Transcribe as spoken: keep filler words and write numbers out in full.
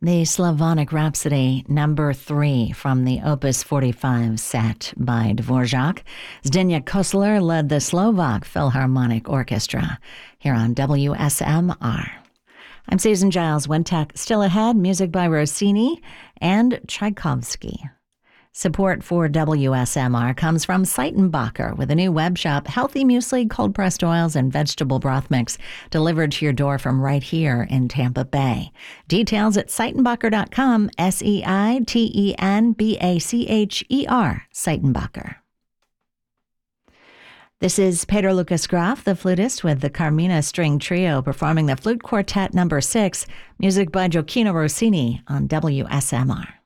The Slavonic Rhapsody, number three from the Opus forty-five set by Dvorak. Zdeněk Kosler led the Slovak Philharmonic Orchestra here on W S M R. I'm Susan Giles Wintech. Still ahead, music by Rossini and Tchaikovsky. Support for W S M R comes from Seitenbacher with a new web shop, healthy muesli, cold-pressed oils, and vegetable broth mix delivered to your door from right here in Tampa Bay. Details at seitenbacher dot com, S E I T E N B A C H E R, Seitenbacher. This is Peter Lucas Graf, the flutist, with the Carmina String Trio performing the Flute Quartet number six, music by Gioacchino Rossini on W S M R.